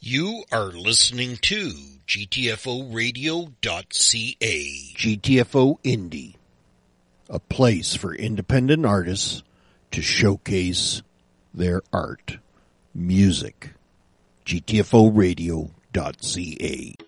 You are listening to GTFOradio.ca. GTFO Indie, a place for independent artists to showcase their art, music. GTFOradio.ca.